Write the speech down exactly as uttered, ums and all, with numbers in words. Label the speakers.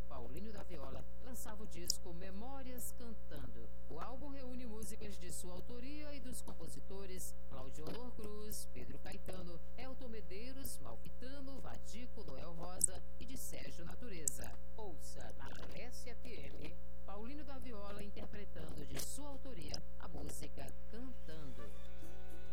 Speaker 1: Paulinho da Viola, lançava o disco Memórias Cantando. O álbum reúne músicas de sua autoria e dos compositores